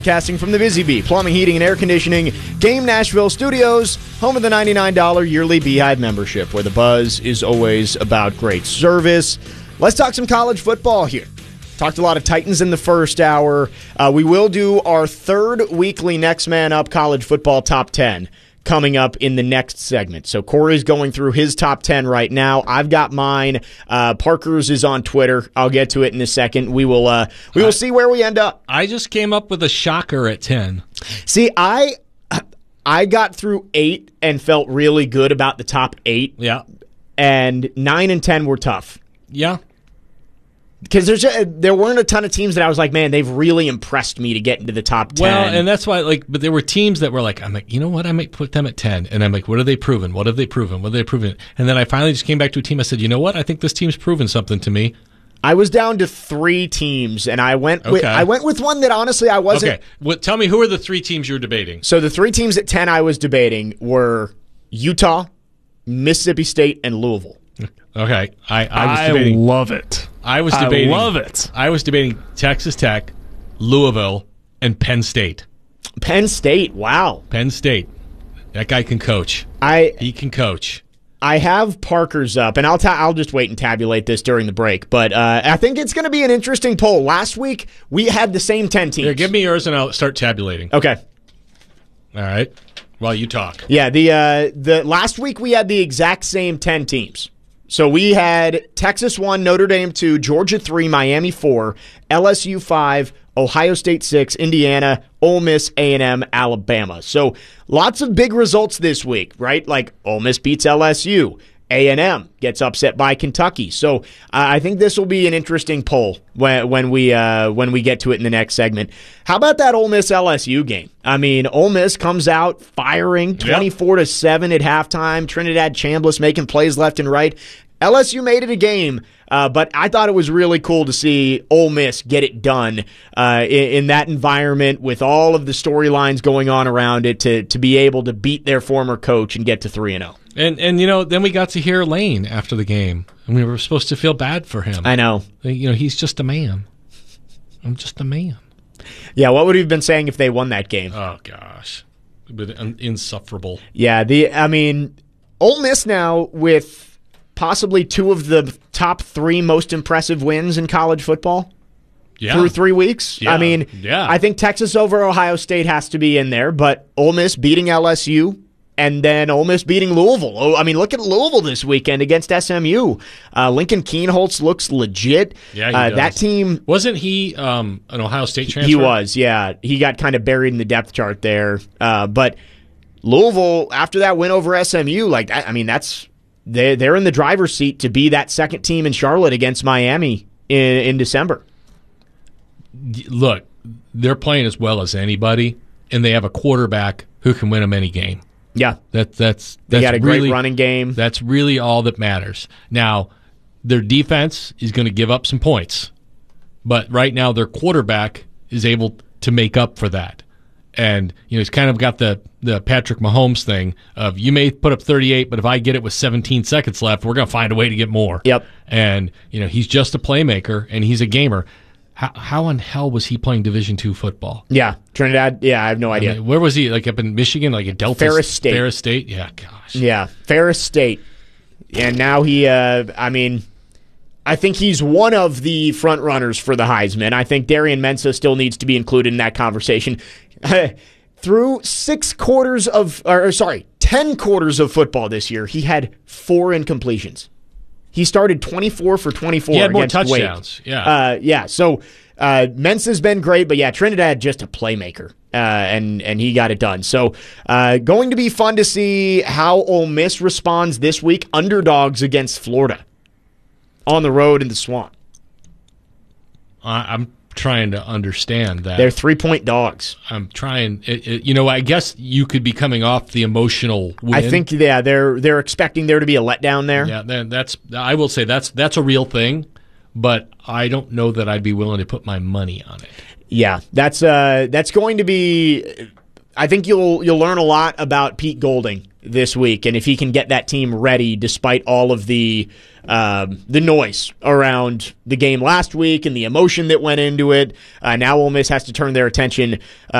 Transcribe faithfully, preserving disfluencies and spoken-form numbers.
Casting from the Busy Bee, Plumbing, Heating, and Air Conditioning, Game Nashville Studios, home of the ninety-nine dollars yearly Beehive membership, where the buzz is always about great service. Let's talk some college football here. Talked a lot of Titans in the first hour. Uh, we will do our third weekly Next Man Up college football top ten coming up in the next segment. So Corey's going through his top ten right now. I've got mine. Uh, Parker's is on Twitter. I'll get to it in a second. We will uh, we will I, see where we end up. I just came up with a shocker at ten. See, I I got through eight and felt really good about the top eight. Yeah. And nine and ten were tough. Yeah. Because there's a, there weren't a ton of teams that I was like, man, they've really impressed me to get into the top ten. Well, and that's why, like, but there were teams that were like, I'm like, you know what, I might put them at ten, and I'm like, what have they proven? What have they proven? What have they proven? And then I finally just came back to a team. I said, you know what, I think this team's proven something to me. I was down to three teams, and I went with okay. I went with one that honestly I wasn't. Okay, well, tell me, who are the three teams you were debating? So the three teams at ten I was debating were Utah, Mississippi State, and Louisville. Okay, I, I was debating. I love it. I was debating. I love it. I was debating Texas Tech, Louisville, and Penn State. Penn State, wow. Penn State. That guy can coach. I he can coach. I have Parker's up, and I'll ta- I'll just wait and tabulate this during the break. But uh, I think it's going to be an interesting poll. Last week we had the same ten teams. Here, give me yours, and I'll start tabulating. Okay. All right. While you talk. Yeah. The uh, the last week we had the exact same ten teams. So we had Texas one, Notre Dame two, Georgia three, Miami four, L S U five, Ohio State six, Indiana, Ole Miss, A and M, Alabama. So lots of big results this week, right? Like Ole Miss beats L S U. A and M gets upset by Kentucky. So uh, I think this will be an interesting poll when, when we uh, when we get to it in the next segment. How about that Ole Miss L S U game? I mean, Ole Miss comes out firing twenty-four to seven at halftime. Trinidad Chambliss making plays left and right. L S U made it a game, uh, but I thought it was really cool to see Ole Miss get it done uh, in, in that environment with all of the storylines going on around it to to be able to beat their former coach and get to three and oh. And, and you know, then we got to hear Lane after the game, and we were supposed to feel bad for him. I know. You know, he's just a man. I'm just a man. Yeah, what would he have been saying if they won that game? Oh, gosh. It would have been insufferable. Yeah, the I mean, Ole Miss now with possibly two of the top three most impressive wins in college football yeah. through three weeks. Yeah. I mean, yeah. I think Texas over Ohio State has to be in there, but Ole Miss beating L S U, and then Ole Miss beating Louisville. Oh, I mean, look at Louisville this weekend against S M U. Uh, Lincoln Kienholz looks legit. Yeah, he uh, does. That team... Wasn't he um, an Ohio State transfer? He was, yeah. He got kind of buried in the depth chart there. Uh, but Louisville, after that win over S M U, like I mean, that's they they're in the driver's seat to be that second team in Charlotte against Miami in, in December. Look, they're playing as well as anybody, and they have a quarterback who can win them any game. Yeah, that that's they that's got a really, great running game. That's really all that matters. Now, their defense is going to give up some points, but right now their quarterback is able to make up for that. And you know, he's kind of got the the Patrick Mahomes thing of you may put up thirty-eight, but if I get it with seventeen seconds left, we're going to find a way to get more. Yep. And you know, he's just a playmaker and he's a gamer. How, how in hell was he playing Division two football? Yeah, Trinidad. Yeah, I have no idea. I mean, where was he? Like up in Michigan, like at Delta Ferris State. Ferris State. Yeah, gosh. Yeah, Ferris State. And now he. Uh, I mean, I think he's one of the front runners for the Heisman. I think Darian Mensah still needs to be included in that conversation. Through six quarters of, or sorry, ten quarters of football this year, he had four incompletions. He started twenty-four for twenty-four. He had more against touchdowns. Wake. Yeah, uh, yeah. So uh, Mensah's been great, but yeah, Trinidad just a playmaker, uh, and and he got it done. So uh, going to be fun to see how Ole Miss responds this week. Underdogs against Florida on the road in the Swamp. I, I'm trying to understand that. They're three-point dogs. I'm trying. It, it, you know, I guess you could be coming off the emotional win. I think, yeah, they're they're expecting there to be a letdown there. Yeah, then that's. I will say that's that's a real thing, but I don't know that I'd be willing to put my money on it. Yeah, that's uh that's going to be. I think you'll you'll learn a lot about Pete Golding this week, and if he can get that team ready despite all of the um, the noise around the game last week and the emotion that went into it. Uh, now Ole Miss has to turn their attention uh,